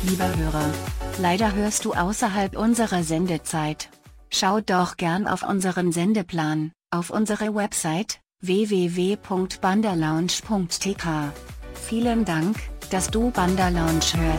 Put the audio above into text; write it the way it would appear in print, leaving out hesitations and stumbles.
Lieber Hörer, leider hörst du außerhalb unserer Sendezeit. Schau doch gern auf unseren Sendeplan, auf unsere Website, www.bandalounge.tk. Vielen Dank, dass du Banda Lounge hörst.